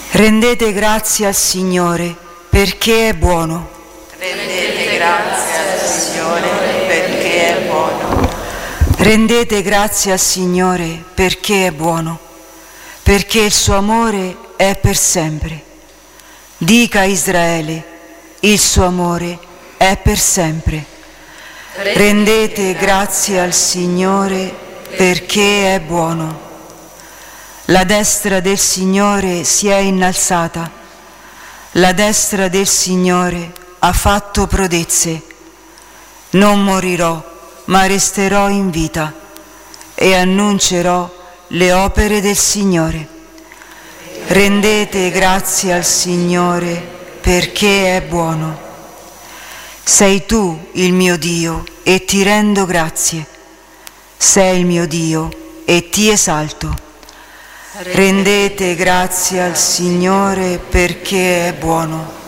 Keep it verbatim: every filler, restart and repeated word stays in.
Rendete grazie al Signore perché è buono. Rendete grazie al Signore perché è buono. Rendete grazie al Signore perché è buono, perché il suo amore è per sempre. Dica a Israele, il suo amore è per sempre. Rendete grazie al Signore perché è buono. La destra del Signore si è innalzata, la destra del Signore ha fatto prodezze. Non morirò, ma resterò in vita e annuncerò le opere del Signore. Rendete grazie al Signore perché è buono. Sei tu il mio Dio e ti rendo grazie. Sei il mio Dio e ti esalto. Rendete grazie al Signore perché è buono.